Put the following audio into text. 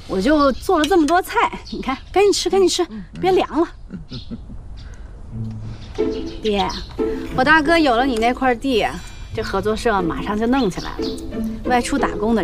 我就做了这么多菜，你看，赶紧吃，赶紧吃，别凉了。爹，我大哥有了你那块地，这合作社马上就弄起来了，外出打工的